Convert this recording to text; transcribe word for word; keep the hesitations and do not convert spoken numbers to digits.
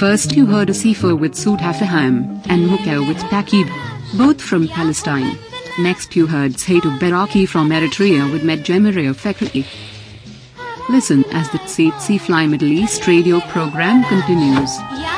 First you heard Asifa with Soot Hafaham, and Mukau with Takib, both from Palestine. Next you heard Saitu Baraki from Eritrea with Medjemere Fekri. Listen as the Tsetse Fly Middle East radio program continues.